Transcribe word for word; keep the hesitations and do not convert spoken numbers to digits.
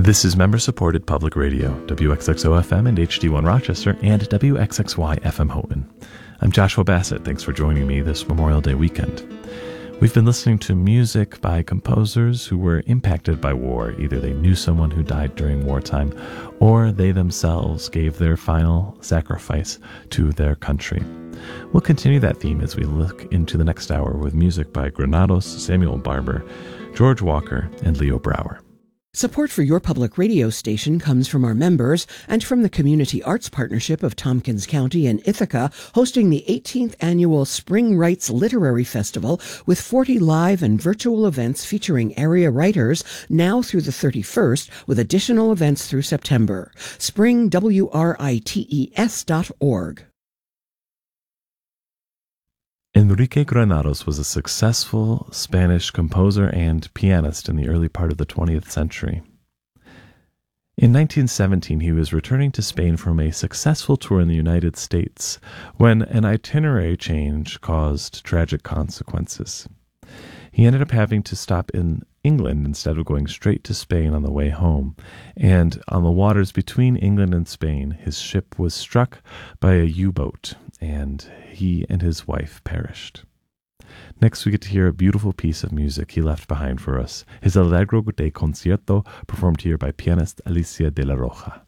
This is member-supported public radio, W X X O F M and H D one Rochester, and W X X Y F M Houghton. I'm Joshua Bassett. Thanks for joining me this Memorial Day weekend. We've been listening to music by composers who were impacted by war. Either they knew someone who died during wartime, or they themselves gave their final sacrifice to their country. We'll continue that theme as we look into the next hour with music by Granados, Samuel Barber, George Walker, and Leo Brower. Support for your public radio station comes from our members and from the Community Arts Partnership of Tompkins County and Ithaca, hosting the eighteenth Annual Spring Writes Literary Festival with forty live and virtual events featuring area writers now through the thirty-first, with additional events through September. spring writes dot org. Enrique Granados was a successful Spanish composer and pianist in the early part of the twentieth century. In nineteen seventeen, he was returning to Spain from a successful tour in the United States when an itinerary change caused tragic consequences. He ended up having to stop in England instead of going straight to Spain on the way home, and on the waters between England and Spain, his ship was struck by a U-boat, and he and his wife perished. Next, we get to hear a beautiful piece of music he left behind for us, his Allegro de Concierto, performed here by pianist Alicia de la Roja.